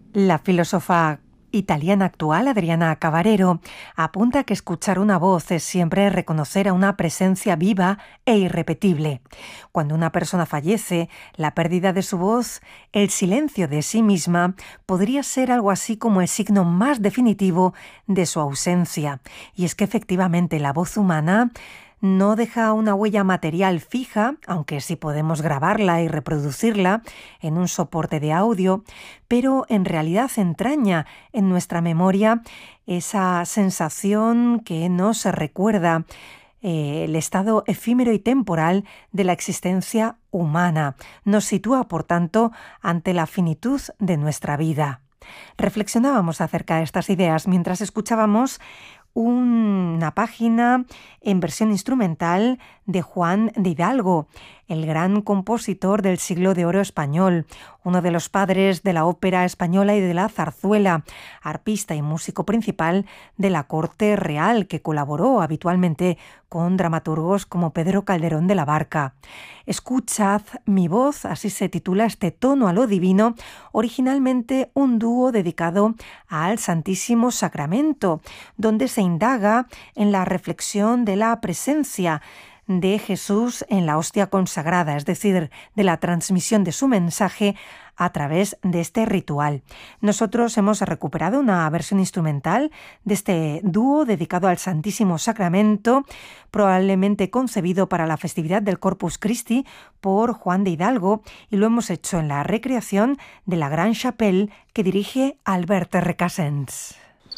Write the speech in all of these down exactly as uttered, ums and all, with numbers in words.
La filósofa italiana actual, Adriana Cavarero, apunta que escuchar una voz es siempre reconocer a una presencia viva e irrepetible. Cuando una persona fallece, la pérdida de su voz, el silencio de sí misma, podría ser algo así como el signo más definitivo de su ausencia. Y es que efectivamente la voz humana no deja una huella material fija, aunque sí podemos grabarla y reproducirla en un soporte de audio, pero en realidad entraña en nuestra memoria esa sensación que nos recuerda eh, el estado efímero y temporal de la existencia humana. Nos sitúa, por tanto, ante la finitud de nuestra vida. Reflexionábamos acerca de estas ideas mientras escuchábamos una página en versión instrumental de Juan de Hidalgo, el gran compositor del siglo de oro español, uno de los padres de la ópera española y de la zarzuela, arpista y músico principal de la corte real, que colaboró habitualmente con dramaturgos como Pedro Calderón de la Barca. Escuchad mi voz, así se titula este tono a lo divino, originalmente un dúo dedicado al Santísimo Sacramento, donde se indaga en la reflexión de la presencia de Jesús en la hostia consagrada, es decir, de la transmisión de su mensaje a través de este ritual. Nosotros hemos recuperado una versión instrumental de este dúo dedicado al Santísimo Sacramento, probablemente concebido para la festividad del Corpus Christi por Juan de Hidalgo, y lo hemos hecho en la recreación de la Gran Chapelle que dirige Albert Recasens.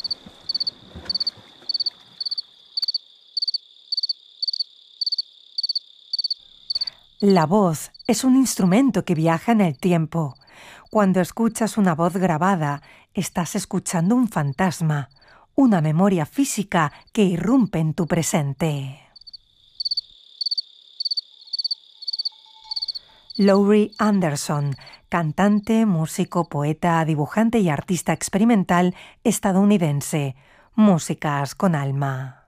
La voz es un instrumento que viaja en el tiempo. Cuando escuchas una voz grabada, estás escuchando un fantasma, una memoria física que irrumpe en tu presente. Laurie Anderson, cantante, músico, poeta, dibujante y artista experimental estadounidense. Músicas con alma.